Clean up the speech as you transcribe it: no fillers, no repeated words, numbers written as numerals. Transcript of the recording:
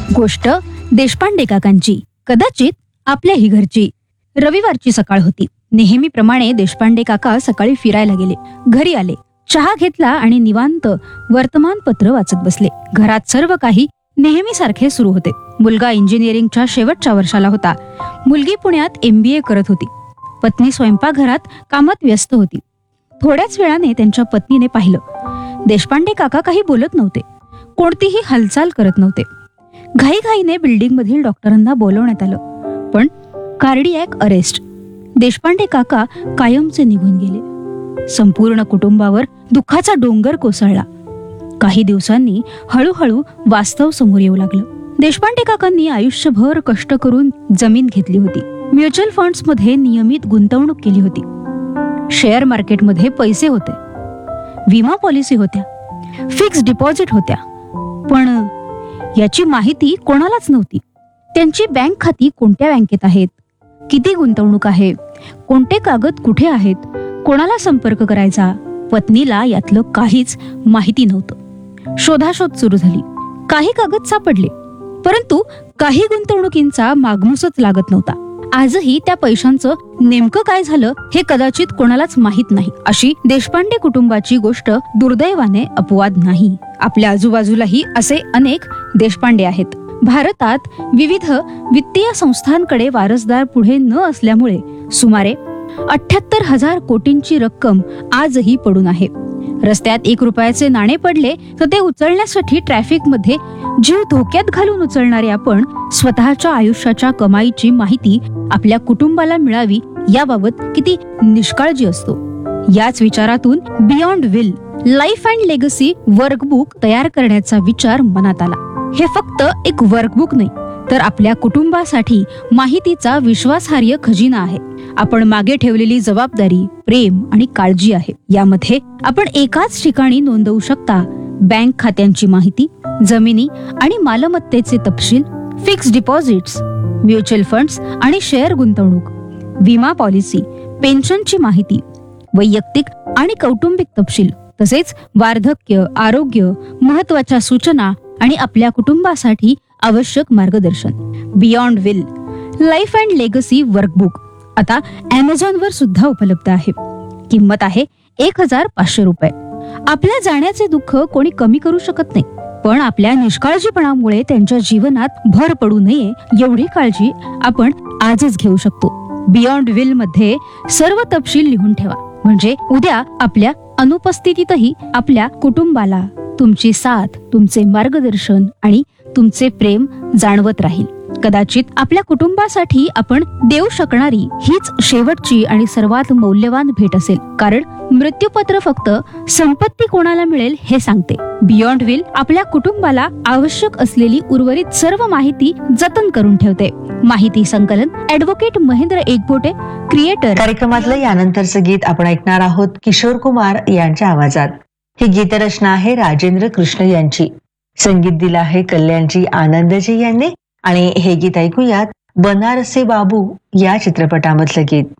गोष्ट देशपांडे काकांची, कदाचित आपल्याही घरची. रविवारची सकाळ होती. नेहमीप्रमाणे देशपांडे काका सकाळी फिरायला गेले. घरी आले, चहा घेतला आणि निवांत वर्तमानपत्र वाचत बसले. घरात सर्व काही नेहमीसारखे सुरू होते. मुलगा इंजिनिअरिंगच्या शेवटच्या वर्षाला होता. मुलगी पुण्यात MBA करत होती. पत्नी स्वयंपाकघरात कामात व्यस्त होती. थोड्याच वेळाने त्यांच्या पत्नीने पाहिलं. देशपांडे काका काही बोलत नव्हते, कोणतीही हालचाल करत नव्हते. घाईघाईने बिल्डिंग मधील डॉक्टरांना बोलवण्यात आलं, पण कार्डियॅक अरेस्ट. देशपांडे काका कायमचे निघून गेले. संपूर्ण कुटुंबावर दुःखाचा डोंगर कोसळला. काही दिवसांनी हळूहळू वास्तव समोर येऊ लागलं. देशपांडे काकांनी आयुष्यभर कष्ट करून जमीन घेतली होती. म्युच्युअल फंड्स मध्ये नियमित गुंतवणूक केली होती. शेअर मार्केटमध्ये पैसे होते, विमा पॉलिसी होत्या, फिक्स डिपॉझिट होत्या, पण याची माहिती कोणालाच नव्हती. त्यांची बँक खाती कोणत्या बँकेत आहेत, किती गुंतवणूक आहे, कोणते कागद कुठे आहेत, कोणाला संपर्क करायचा, पत्नीला यातलं काहीच माहिती नव्हतं. शोधाशोध सुरू झाली. काही कागद सापडले, परंतु काही गुंतवणुकींचा मागमूसच लागत नव्हता. आजही त्या पैशांचं नेमकं काय झालं हे कदाचित कोणालाच माहित नाही. अशी देशपांडे कुटुंबाची गोष्ट दुर्दैवाने अपवाद नाही. आपल्या आजूबाजूलाही असे अनेक देशपांडे आहेत. भारतात विविध वित्तीय संस्थांकडे वारसदार पुढे न असल्यामुळे सुमारे 78,000 कोटींची रक्कम आजही पडून आहे. रस्त्यात 1 रुपयाचे नाणे पडले तर ते उचलण्यासाठी ट्रॅफिक मध्ये जीव धोक्यात घालून उचलणारे आपण स्वतःच्या आयुष्याच्या कमाईची माहिती आपल्या कुटुंबाला मिळावी याबाबत किती निष्काळजी असतो. याच विचारातून beyond will life and legacy workbook तयार करण्याचा विचार मनात आला. हे फक्त एक वर्कबुक नाही, तर आपल्या कुटुंबासाठी माहितीचा विश्वासार्ह खजिना आहे. आपण मागे ठेवलेली जबाबदारी, प्रेम आणि काळजी आहे. यामध्ये आपण एकाच ठिकाणी नोंदवू शकता बँक खात्यांची माहिती, जमिनी आणि मालमत्तेचे तपशील, फिक्स डिपॉझिट्स, म्युच्युअल फंड्स आणि शेअर गुंतवणूक, विमा पॉलिसी, पेन्शनची माहिती, वैयक्तिक आणि कौटुंबिक तपशील, तसेच वार्धक्य, आरोग्य, महत्वाच्या सूचना आणि आपल्या कुटुंबासाठी आवश्यक मार्गदर्शन. Beyond will life and legacy workbook आता Amazon वर सुद्धा उपलब्ध आहे. किंमत आहे 1,500 रुपये. आपल्या जाण्याचे दुःख कोणी कमी करू शकत नाही, पण आपल्या निष्काळजीपणामुळे त्यांच्या जीवनात भर पडू नये एवढी काळजी आपण आजच घेऊ शकतो. बियॉन्ड विल मध्ये सर्व तपशील लिहून ठेवा, म्हणजे उद्या आपल्या अनुपस्थितीतही आपल्या कुटुंबाला तुमची साथ, तुमचे मार्गदर्शन आणि तुमचे प्रेम जाणवत राहील. कदाचित आपल्या कुटुंबासाठी आपण देऊ शकणारी हीच शेवटची आणि सर्वात मौल्यवान भेट असेल, कारण मृत्यूपत्र फक्त संपत्ती कोणाला मिळेल हे सांगते. बियॉन्ड विल आपल्या कुटुंबाला आवश्यक असलेली उर्वरित सर्व माहिती जतन करून ठेवते. माहिती संकलन ऍडव्होकेट महेंद्र एकबोटे, क्रिएटर. कार्यक्रमातलं यानंतरचं गीत आपण ऐकणार आहोत किशोर कुमार यांच्या आवाजात. ही गीतरचना आहे राजेंद्र कृष्ण यांची. संगीत दिलं आहे कल्याणजी आनंदजी यांनी. आणि हे गीत ऐकूयात बनारसे बाबू या चित्रपटामधलं गीत.